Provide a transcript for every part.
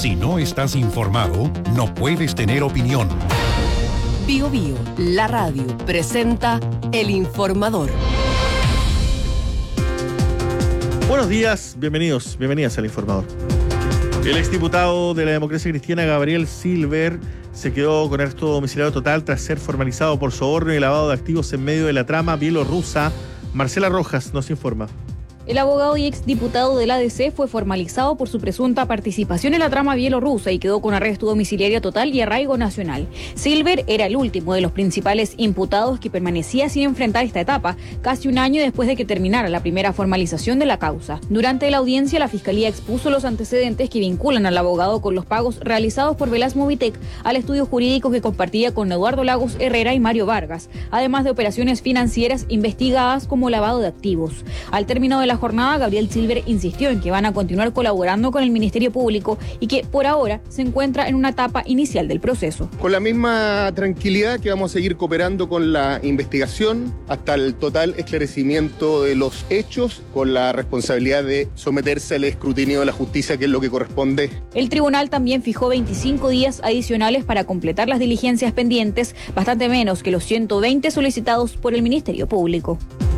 Si no estás informado, no puedes tener opinión. Bio Bio, la radio, presenta El Informador. Buenos días, bienvenidas al Informador. El exdiputado de la Democracia Cristiana, Gabriel Silver, se quedó con arresto domiciliario total tras ser formalizado por soborno y lavado de activos en medio de la trama bielorrusa. Marcela Rojas nos informa. El abogado y exdiputado del ADC fue formalizado por su presunta participación en la trama bielorrusa y quedó con arresto domiciliario total y arraigo nacional. Silver era el último de los principales imputados que permanecía sin enfrentar esta etapa, casi un año después de que terminara la primera formalización de la causa. Durante la audiencia, la Fiscalía expuso los antecedentes que vinculan al abogado con los pagos realizados por Velas Movitec al estudio jurídico que compartía con Eduardo Lagos Herrera y Mario Vargas, además de operaciones financieras investigadas como lavado de activos. Al término de la jornada, Gabriel Silver insistió en que van a continuar colaborando con el Ministerio Público y que por ahora se encuentra en una etapa inicial del proceso. Con la misma tranquilidad que vamos a seguir cooperando con la investigación hasta el total esclarecimiento de los hechos, con la responsabilidad de someterse al escrutinio de la justicia, que es lo que corresponde. El tribunal también fijó 25 días adicionales para completar las diligencias pendientes, bastante menos que los 120 solicitados por el Ministerio Público.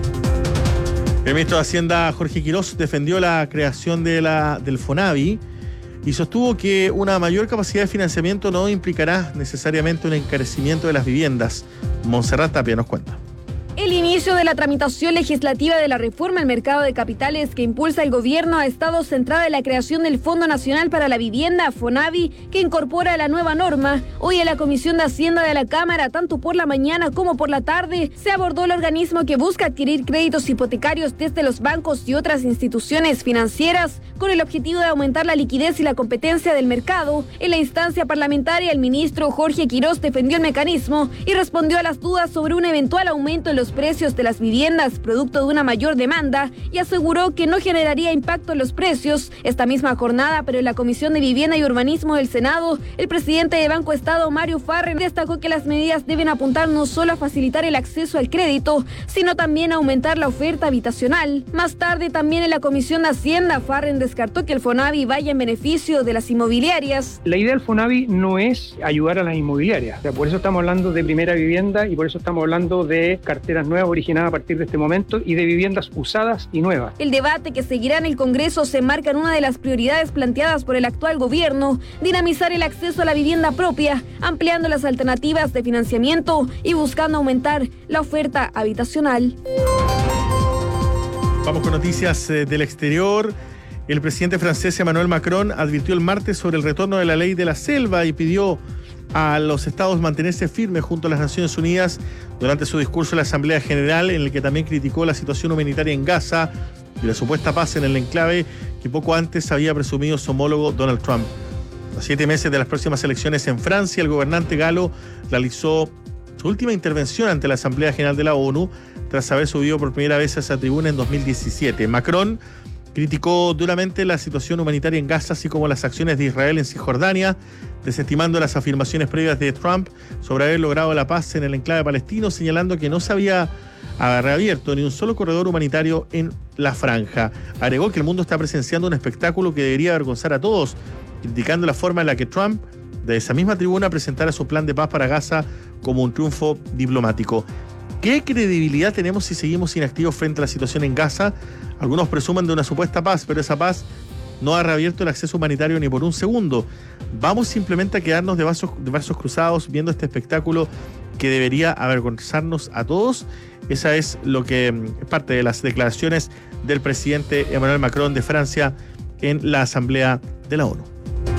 El ministro de Hacienda, Jorge Quirós, defendió la creación del FONAVI y sostuvo que una mayor capacidad de financiamiento no implicará necesariamente un encarecimiento de las viviendas. Montserrat Tapia nos cuenta. El inicio de la tramitación legislativa de la reforma al mercado de capitales que impulsa el gobierno ha estado centrada en la creación del Fondo Nacional para la Vivienda, FONAVI, que incorpora la nueva norma. Hoy en la Comisión de Hacienda de la Cámara, tanto por la mañana como por la tarde, se abordó el organismo que busca adquirir créditos hipotecarios desde los bancos y otras instituciones financieras con el objetivo de aumentar la liquidez y la competencia del mercado. En la instancia parlamentaria, el ministro Jorge Quirós defendió el mecanismo y respondió a las dudas sobre un eventual aumento en los precios de las viviendas producto de una mayor demanda y aseguró que no generaría impacto en los precios. Esta misma jornada, pero en la Comisión de Vivienda y Urbanismo del Senado, el presidente de Banco Estado, Mario Farren, destacó que las medidas deben apuntar no solo a facilitar el acceso al crédito, sino también a aumentar la oferta habitacional. Más tarde, también en la Comisión de Hacienda, Farren descartó que el FONAVI vaya en beneficio de las inmobiliarias. La idea del FONAVI no es ayudar a las inmobiliarias, por eso estamos hablando de primera vivienda y por eso estamos hablando de carteras nuevas originadas a partir de este momento y de viviendas usadas y nuevas. El debate que seguirá en el Congreso se enmarca en una de las prioridades planteadas por el actual gobierno: dinamizar el acceso a la vivienda propia, ampliando las alternativas de financiamiento y buscando aumentar la oferta habitacional. Vamos con noticias del exterior. El presidente francés Emmanuel Macron advirtió el martes sobre el retorno de la ley de la selva y pidió a los estados mantenerse firmes junto a las Naciones Unidas durante su discurso en la Asamblea General, en el que también criticó la situación humanitaria en Gaza y la supuesta paz en el enclave que poco antes había presumido su homólogo Donald Trump. A 7 meses de las próximas elecciones en Francia, el gobernante galo realizó su última intervención ante la Asamblea General de la ONU tras haber subido por primera vez a esa tribuna en 2017. Macron criticó duramente la situación humanitaria en Gaza, así como las acciones de Israel en Cisjordania, desestimando las afirmaciones previas de Trump sobre haber logrado la paz en el enclave palestino, señalando que no se había reabierto ni un solo corredor humanitario en la franja. Agregó que el mundo está presenciando un espectáculo que debería avergonzar a todos, criticando la forma en la que Trump, de esa misma tribuna, presentara su plan de paz para Gaza como un triunfo diplomático. ¿Qué credibilidad tenemos si seguimos inactivos frente a la situación en Gaza? Algunos presumen de una supuesta paz, pero esa paz no ha reabierto el acceso humanitario ni por un segundo. ¿Vamos simplemente a quedarnos de brazos cruzados viendo este espectáculo que debería avergonzarnos a todos? Esa es lo que es parte de las declaraciones del presidente Emmanuel Macron de Francia en la Asamblea de la ONU.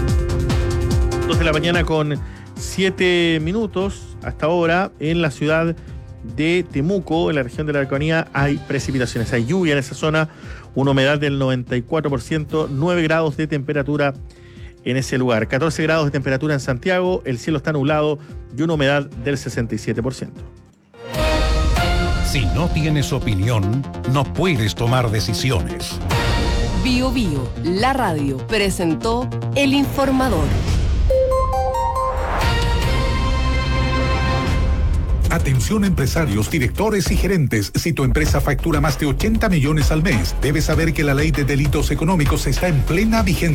2 de la mañana con 7 minutos. Hasta ahora en la ciudad de Temuco, en la región de la Araucanía, hay precipitaciones, hay lluvia en esa zona, una humedad del 94%, 9 grados de temperatura en ese lugar, 14 grados de temperatura en Santiago, el cielo está nublado y una humedad del 67%. Si no tienes opinión, no puedes tomar decisiones. Bio Bio, la radio, presentó El Informador. Atención empresarios, directores y gerentes. Si tu empresa factura más de 80 millones al mes, debes saber que la ley de delitos económicos está en plena vigencia.